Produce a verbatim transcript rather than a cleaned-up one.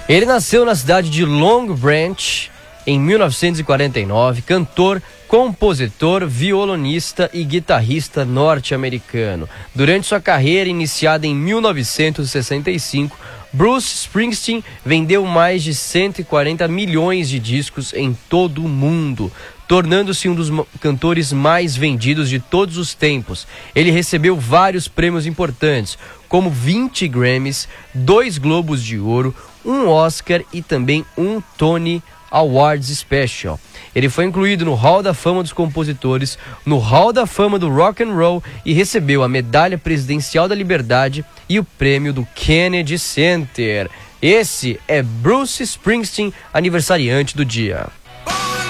Ele nasceu na cidade de Long Branch em mil novecentos e quarenta e nove, cantor, compositor, violonista e guitarrista norte-americano. Durante sua carreira iniciada em mil novecentos e sessenta e cinco, Bruce Springsteen vendeu mais de cento e quarenta milhões de discos em todo o mundo, tornando-se um dos cantores mais vendidos de todos os tempos. Ele recebeu vários prêmios importantes, como vinte Grammys, dois Globos de Ouro, um Oscar e também um Tony Awards Special. Ele foi incluído no Hall da Fama dos Compositores, no Hall da Fama do Rock and Roll e recebeu a Medalha Presidencial da Liberdade e o prêmio do Kennedy Center. Esse é Bruce Springsteen, aniversariante do dia.